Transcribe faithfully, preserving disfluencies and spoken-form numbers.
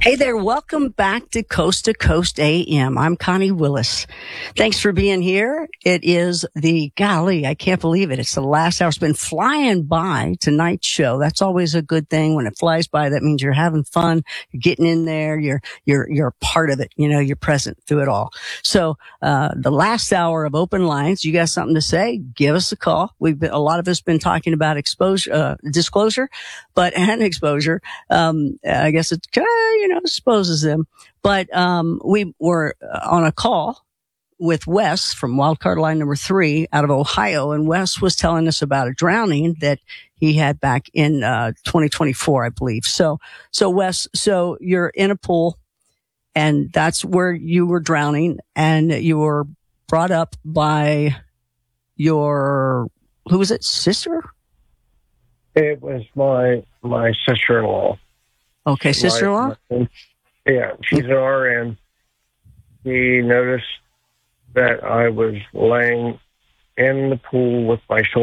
Hey there, welcome back to Coast to Coast A M. I'm Connie Willis. Thanks for being here. It is the, golly, I can't believe it. It's the last hour. It's been flying by tonight's show. That's always a good thing. When it flies by, that means you're having fun, you're getting in there, you're, you're, you're a part of it. You know, you're present through it all. So, uh, the last hour of open lines, you got something to say? Give us a call. We've been, a lot of us been talking about exposure, uh, disclosure, but, and exposure. Um, I guess it's, uh, you know, exposes them. But um, we were on a call with Wes from wildcard line number three out of Ohio, and Wes was telling us about a drowning that he had back in uh, twenty twenty-four, I believe. So, so Wes, so you're in a pool, and that's where you were drowning, and you were brought up by your, who was it, sister? It was my my sister-in-law. Okay, sister-in-law? My, yeah, she's an R N. She noticed that I was laying in the pool with my shoulder